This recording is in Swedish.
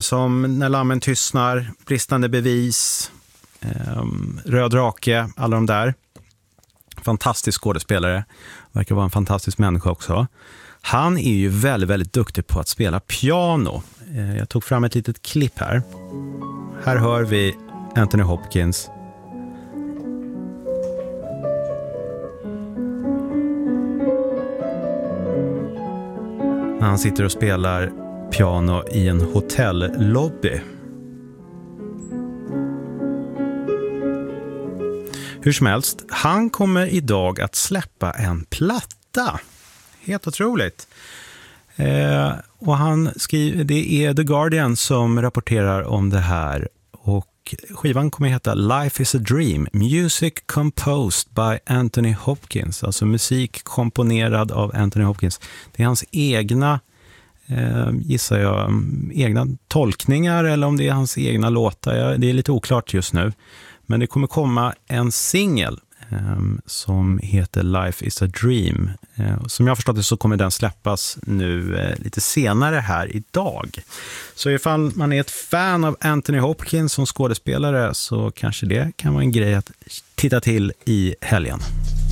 som När lammen tystnar, Bristande bevis, Röd rake, alla de där. Fantastisk skådespelare, verkar vara en fantastisk människa också. Han är ju väldigt, väldigt duktig på att spela piano. Jag tog fram ett litet klipp här. Här hör vi Anthony Hopkins. Han sitter och spelar piano i en hotellobby. Hur som helst, han kommer idag att släppa en platta. Helt otroligt. Och han skriver, det är The Guardian som rapporterar om det här. Och skivan kommer att heta Life is a Dream. Music composed by Anthony Hopkins. Alltså musik komponerad av Anthony Hopkins. Det är hans egna, gissar jag, egna tolkningar eller om det är hans egna låtar. Det är lite oklart just nu. Men det kommer komma en singel som heter Life is a Dream. Som jag förstått det så kommer den släppas nu lite senare här idag. Så ifall man är ett fan av Anthony Hopkins som skådespelare så kanske det kan vara en grej att titta till i helgen.